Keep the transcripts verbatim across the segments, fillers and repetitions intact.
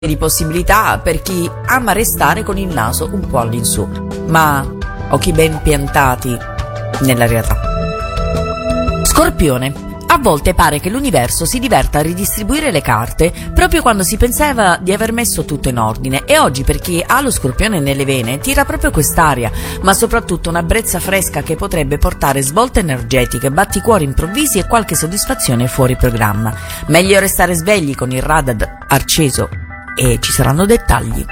di possibilità per chi ama restare con il naso un po' all'insù, ma occhi ben piantati nella realtà. Scorpione. A volte pare che l'universo si diverta a ridistribuire le carte proprio quando si pensava di aver messo tutto in ordine, e oggi per chi ha lo Scorpione nelle vene tira proprio quest'aria, ma soprattutto una brezza fresca che potrebbe portare svolte energetiche, batticuori improvvisi e qualche soddisfazione fuori programma. Meglio restare svegli con il radar acceso e ci saranno dettagli.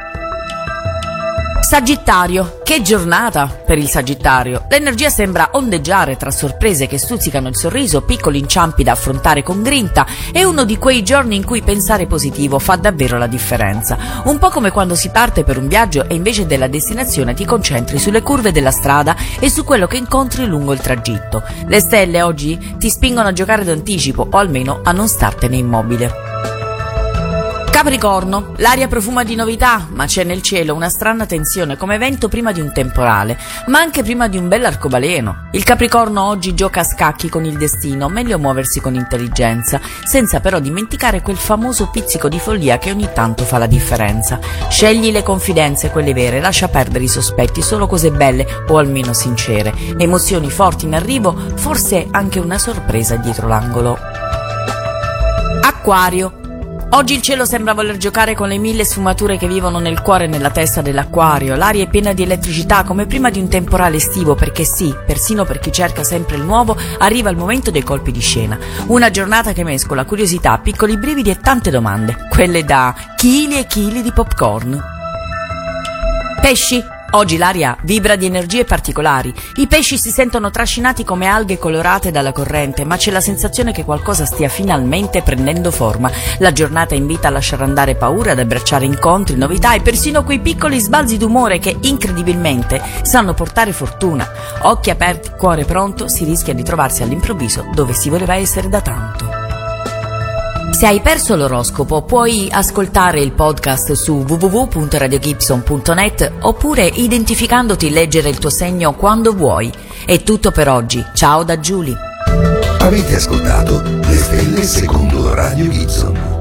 Sagittario. Che giornata per il Sagittario. L'energia sembra ondeggiare tra sorprese che stuzzicano il sorriso, piccoli inciampi da affrontare con grinta. È uno di quei giorni in cui pensare positivo fa davvero la differenza. Un po' come quando si parte per un viaggio e invece della destinazione ti concentri sulle curve della strada e su quello che incontri lungo il tragitto. Le stelle oggi ti spingono a giocare d'anticipo o almeno a non startene immobile. Capricorno. L'aria profuma di novità, ma c'è nel cielo una strana tensione come vento prima di un temporale, ma anche prima di un bell'arcobaleno. Il Capricorno oggi gioca a scacchi con il destino, meglio muoversi con intelligenza, senza però dimenticare quel famoso pizzico di follia che ogni tanto fa la differenza. Scegli le confidenze, quelle vere, lascia perdere i sospetti, solo cose belle o almeno sincere. Emozioni forti in arrivo, forse anche una sorpresa dietro l'angolo. Acquario. Oggi il cielo sembra voler giocare con le mille sfumature che vivono nel cuore e nella testa dell'Acquario. L'aria è piena di elettricità come prima di un temporale estivo, perché sì, persino per chi cerca sempre il nuovo, arriva il momento dei colpi di scena. Una giornata che mescola curiosità, piccoli brividi e tante domande, quelle da chili e chili di popcorn. Pesci. Oggi l'aria vibra di energie particolari. I pesci si sentono trascinati come alghe colorate dalla corrente, ma c'è la sensazione che qualcosa stia finalmente prendendo forma. La giornata invita a lasciare andare paura, ad abbracciare incontri, novità e persino quei piccoli sbalzi d'umore che incredibilmente sanno portare fortuna. Occhi aperti, cuore pronto, si rischia di trovarsi all'improvviso dove si voleva essere da tanto. Se hai perso l'oroscopo puoi ascoltare il podcast su w w w punto radio gibson punto net oppure identificandoti leggere il tuo segno quando vuoi. È tutto per oggi, ciao da Giulia. Avete ascoltato Le Stelle secondo Radio Gibson.